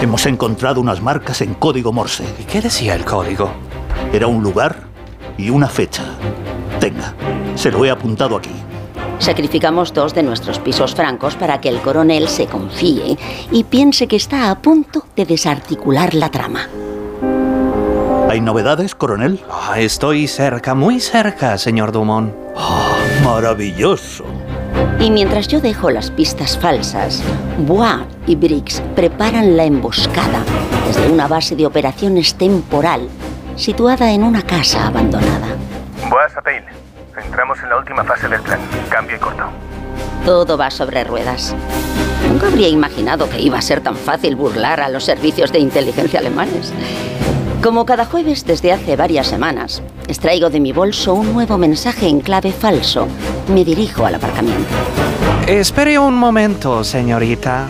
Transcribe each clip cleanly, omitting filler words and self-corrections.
Hemos encontrado unas marcas en código Morse. ¿Y qué decía el código? Era un lugar y una fecha. Tenga, se lo he apuntado aquí. Sacrificamos 2 de nuestros pisos francos para que el coronel se confíe y piense que está a punto de desarticular la trama. ¿Hay novedades, coronel? Estoy cerca, muy cerca, señor Dumont. ¡Maravilloso! Y mientras yo dejo las pistas falsas, Bois y Briggs preparan la emboscada desde una base de operaciones temporal situada en una casa abandonada. Bois a Pale. Entramos en la última fase del plan. Cambio y corto. Todo va sobre ruedas. Nunca habría imaginado que iba a ser tan fácil burlar a los servicios de inteligencia alemanes. Como cada jueves desde hace varias semanas, extraigo de mi bolso un nuevo mensaje en clave falso. Me dirijo al aparcamiento. Espere un momento, señorita.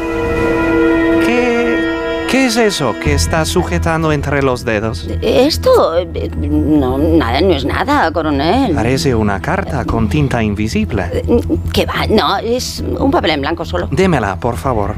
¿Qué es eso que está sujetando entre los dedos? ¿Esto? No, nada, no es nada, coronel. Parece una carta con tinta invisible. ¿Qué va? No, es un papel en blanco solo. Démela, por favor.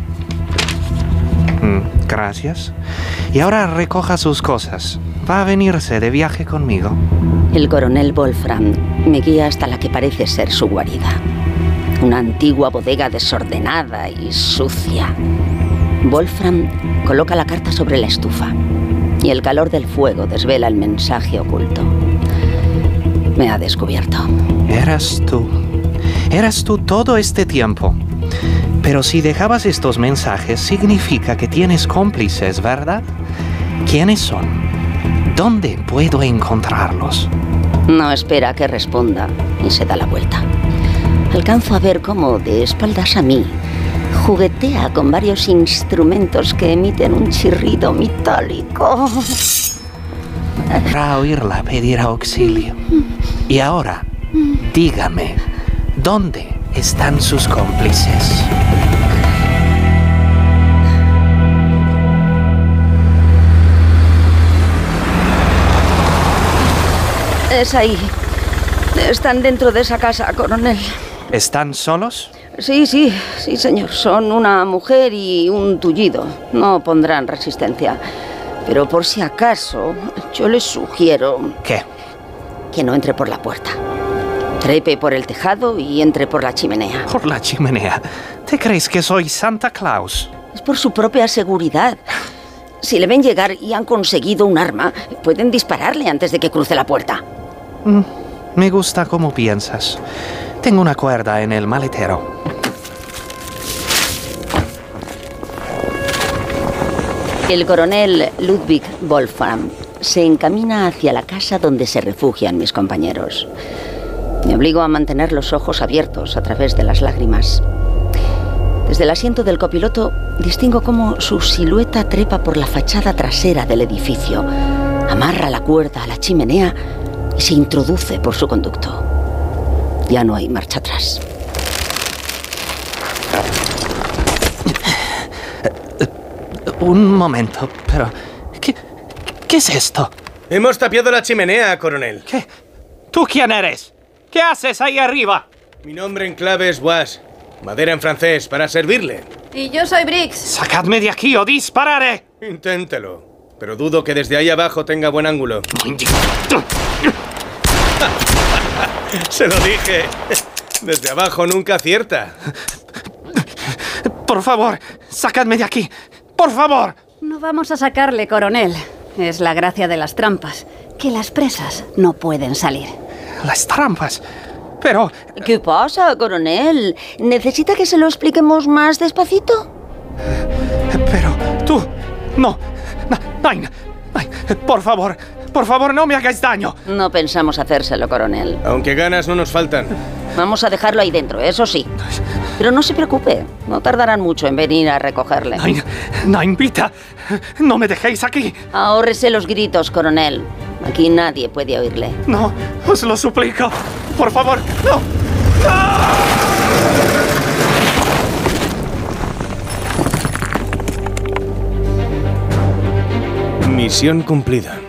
Gracias. Y ahora recoja sus cosas. Va a venirse de viaje conmigo. El coronel Wolfram me guía hasta la que parece ser su guarida. Una antigua bodega desordenada y sucia. Wolfram coloca la carta sobre la estufa y el calor del fuego desvela el mensaje oculto. Me ha descubierto. Eras tú todo este tiempo. Pero si dejabas estos mensajes, significa que tienes cómplices, ¿verdad? ¿Quiénes son? ¿Dónde puedo encontrarlos? No espera a que responda y se da la vuelta. Alcanzo a ver cómo, de espaldas a mí, juguetea con varios instrumentos que emiten un chirrido metálico. Para oírla pedir auxilio. Y ahora, dígame, ¿dónde están sus cómplices? Es ahí. Están dentro de esa casa, coronel. ¿Están solos? Sí, señor. Son una mujer y un tullido. No pondrán resistencia. Pero por si acaso, yo les sugiero... ¿Qué? Que no entre por la puerta. Trepe por el tejado y entre por la chimenea. ¿Por la chimenea? ¿Te crees que soy Santa Claus? Es por su propia seguridad. Si le ven llegar y han conseguido un arma, pueden dispararle antes de que cruce la puerta. Me gusta cómo piensas. Tengo una cuerda en el maletero. El coronel Ludwig Wolfram se encamina hacia la casa donde se refugian mis compañeros. Me obligo a mantener los ojos abiertos a través de las lágrimas. Desde el asiento del copiloto distingo cómo su silueta trepa por la fachada trasera del edificio, amarra la cuerda a la chimenea y se introduce por su conducto. Ya no hay marcha atrás. Un momento, pero... ¿Qué es esto? Hemos tapiado la chimenea, coronel. ¿Qué? ¿Tú quién eres? ¿Qué haces ahí arriba? Mi nombre en clave es Bois. Madera en francés, para servirle. Y yo soy Briggs. ¡Sacadme de aquí o dispararé! Inténtelo. Pero dudo que desde ahí abajo tenga buen ángulo. Se lo dije. Desde abajo nunca acierta. Por favor, sacadme de aquí. ¡Por favor! No vamos a sacarle, coronel. Es la gracia de las trampas, que las presas no pueden salir. Las trampas. Pero... ¿Qué pasa, coronel? ¿Necesita que se lo expliquemos más despacito? Pero tú... No. Nein. Por favor, no me hagáis daño. No pensamos hacérselo, coronel. Aunque ganas no nos faltan. Vamos a dejarlo ahí dentro, eso sí. Pero no se preocupe, no tardarán mucho en venir a recogerle. Nein, Vita. No me dejéis aquí. Ahórrese los gritos, coronel. Aquí nadie puede oírle. No, os lo suplico. Por favor, no. Misión cumplida.